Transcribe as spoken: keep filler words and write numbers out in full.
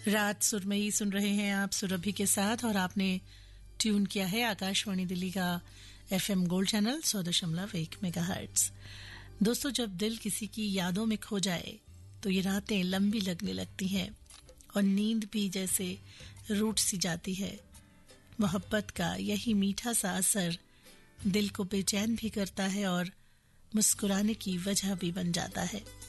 रात सुरमई सुन रहे हैं आप सुरभि के साथ, और आपने ट्यून किया है आकाशवाणी दिल्ली का एफएम गोल्ड चैनल सौ दशमलव एक मेगाहर्ट्ज। दोस्तों, जब दिल किसी की यादों में खो जाए तो ये रातें लंबी लगने लगती हैं और नींद भी जैसे रूठ सी जाती है। मोहब्बत का यही मीठा सा असर दिल को बेचैन भी करता है और मुस्कुराने की वजह भी बन जाता है।